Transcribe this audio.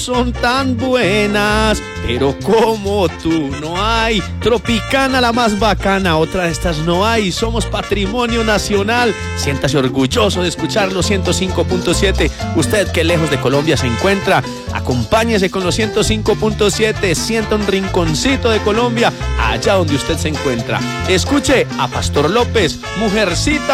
son tan buenas, pero como tú no hay. Tropicana, la más bacana, otra de estas no hay. Somos patrimonio nacional. Siéntase orgulloso de escuchar los 105.7. Usted que lejos de Colombia se encuentra, acompáñese con los 105.7. Sienta un rinconcito de Colombia allá donde usted se encuentra. Escuche a Pastor López, Mujercita